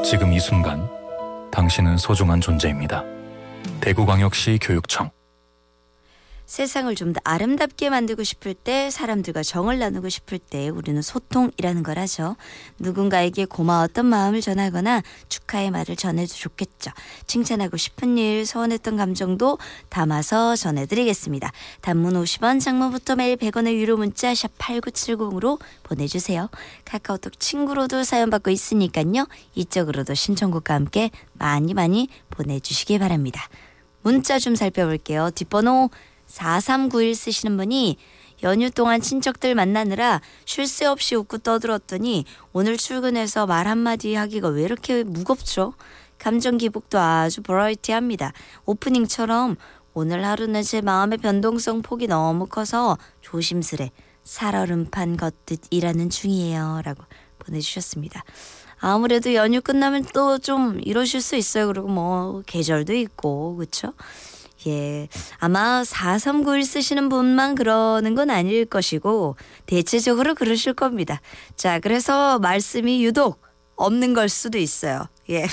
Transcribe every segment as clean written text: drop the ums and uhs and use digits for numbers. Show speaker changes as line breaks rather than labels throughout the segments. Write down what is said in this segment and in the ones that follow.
지금 이 순간 당신은 소중한 존재입니다. 대구광역시 교육청.
세상을 좀 더 아름답게 만들고 싶을 때, 사람들과 정을 나누고 싶을 때 우리는 소통이라는 걸 하죠. 누군가에게 고마웠던 마음을 전하거나 축하의 말을 전해도 좋겠죠. 칭찬하고 싶은 일, 서운했던 감정도 담아서 전해드리겠습니다. 단문 50원, 장문부터 매일 100원의 유료 문자 샵 8970으로 보내주세요. 카카오톡 친구로도 사연 받고 있으니까요. 이쪽으로도 신청곡과 함께 많이 보내주시기 바랍니다. 문자 좀 살펴볼게요. 뒷번호 4391 쓰시는 분이 연휴 동안 친척들 만나느라 쉴 새 없이 웃고 떠들었더니 오늘 출근해서 말 한마디 하기가 왜 이렇게 무겁죠? 감정 기복도 아주 버라이티합니다. 오프닝처럼 오늘 하루는 제 마음의 변동성 폭이 너무 커서 조심스레 살얼음판 걷듯 일하는 중이에요. 라고 보내주셨습니다. 아무래도 연휴 끝나면 또 좀 이러실 수 있어요. 그리고 뭐 계절도 있고 그렇죠? 예, 아마 4391 쓰시는 분만 그러는 건 아닐 것이고 대체적으로 그러실 겁니다. 자, 그래서 말씀이 유독 없는 걸 수도 있어요. 예.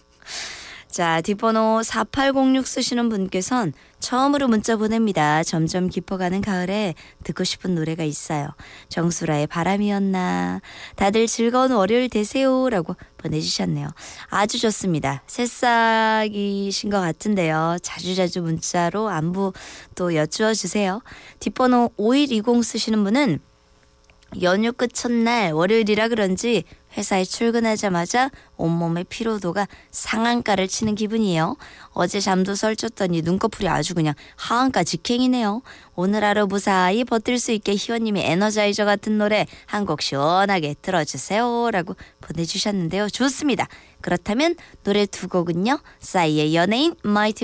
자, 뒷번호 4806 쓰시는 분께선 처음으로 문자 보냅니다. 점점 깊어가는 가을에 듣고 싶은 노래가 있어요. 정수라의 바람이었나. 다들 즐거운 월요일 되세요. 라고 보내주셨네요. 아주 좋습니다. 새싹이신 것 같은데요. 자주자주 문자로 안부 또 여쭈어 주세요. 뒷번호 5120 쓰시는 분은 연휴 끝 첫날 월요일이라 그런지 회사에 출근하자마자 온몸의 피로도가 상한가를 치는 기분이에요. 어제 잠도 설쳤더니 눈꺼풀이 아주 그냥 하한가 직행이네요. 오늘 하루 무사히 버틸 수 있게 희원님의 에너자이저 같은 노래 한 곡 시원하게 들어주세요. 라고 보내주셨는데요. 좋습니다. 그렇다면 노래 두 곡은요. 싸이의 연예인, 마이티